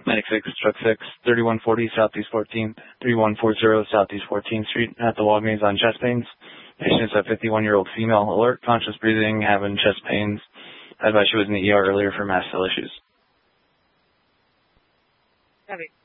Medic 6, Truck 6, 3140 Southeast 14th, 3140 Southeast 14th Street at the Walgreens on chest pains. Patient is a 51-year-old female, alert, conscious breathing, having chest pains. Advised she was in the ER earlier for mast cell issues. Copy.